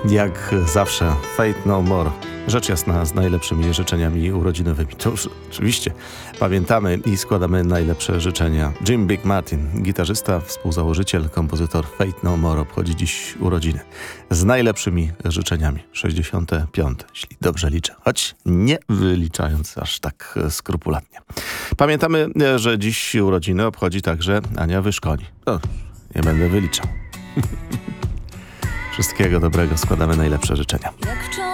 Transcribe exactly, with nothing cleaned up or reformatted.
Jak zawsze, Fate No More. Rzecz jasna, z najlepszymi życzeniami urodzinowymi. To już oczywiście pamiętamy i składamy najlepsze życzenia. Jim Big Martin, gitarzysta, współzałożyciel, kompozytor Fate No More, obchodzi dziś urodziny. Z najlepszymi życzeniami. sześćdziesiąte piąte, jeśli dobrze liczę. Choć nie wyliczając aż tak skrupulatnie. Pamiętamy, że dziś urodziny obchodzi także Ania Wyszkoni. No, nie będę wyliczał. Wszystkiego dobrego, składamy najlepsze życzenia.